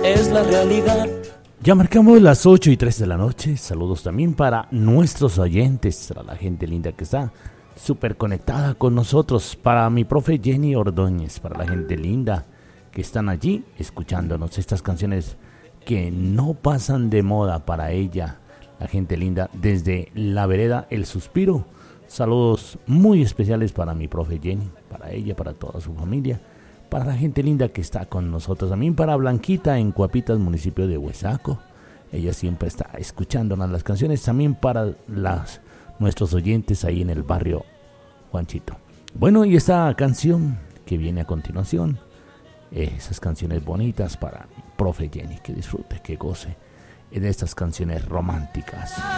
es la realidad. Ya marcamos las 8:03 de la noche. Saludos también para nuestros oyentes, para la gente linda que está súper conectada con nosotros, para mi profe Jenny Ordóñez, para la gente linda que están allí escuchándonos estas canciones que no pasan de moda para ella, la gente linda desde la vereda El Suspiro. Saludos muy especiales para mi profe Jenny, para ella, para toda su familia, para la gente linda que está con nosotros, también para Blanquita en Cuapitas, municipio de Huesaco. Ella siempre está escuchándonos las canciones, también para nuestros oyentes ahí en el barrio Juanchito. Bueno, y esta canción que viene a continuación, esas canciones bonitas para profe Jenny, que disfrute, que goce de estas canciones románticas.